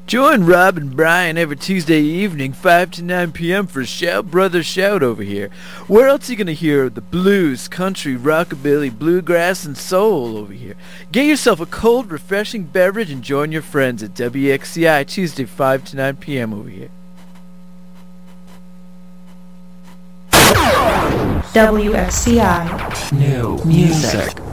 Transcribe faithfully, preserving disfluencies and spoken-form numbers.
Join Rob and Brian every Tuesday evening, five to nine p.m. for Shout Brother Shout over here. Where else are you going to hear the blues, country, rockabilly, bluegrass, and soul over here? Get yourself a cold, refreshing beverage and join your friends at W X C I Tuesday, five to nine p.m. over here. W X C I. New music.